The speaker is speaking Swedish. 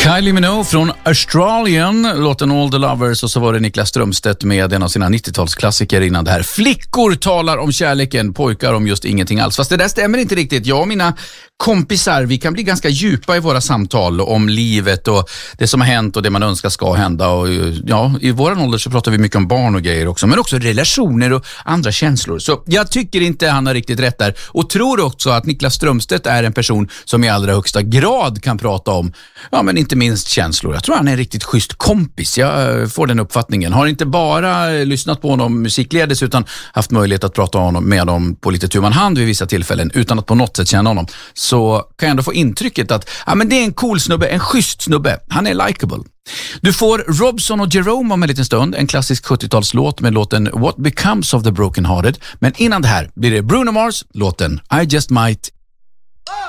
Kylie Minogue från Australien, låten All the Lovers, och så var det Niklas Strömstedt med en av sina 90-talsklassiker innan det här. Flickor talar om kärleken, pojkar om just ingenting alls. Fast det där stämmer inte riktigt. Jag och mina kompisar, vi kan bli ganska djupa i våra samtal om livet och det som har hänt och det man önskar ska hända. Och ja, i våran ålder så pratar vi mycket om barn och grejer också, men också relationer och andra känslor. Så jag tycker inte han har riktigt rätt där, och tror också att Niklas Strömstedt är en person som i allra högsta grad kan prata om, ja men inte minst känslor. Jag tror han är en riktigt schysst kompis. Jag får den uppfattningen. Har inte bara lyssnat på honom musikledes utan haft möjlighet att prata med honom på lite tu man hand vid vissa tillfällen utan att på något sätt känna honom. Så kan jag ändå få intrycket att ja, men det är en cool snubbe, en schysst snubbe. Han är likable. Du får Robson och Jerome om en liten stund. En klassisk 70-talslåt med låten What Becomes of the Broken Hearted. Men innan det här blir det Bruno Mars, låten I Just Might.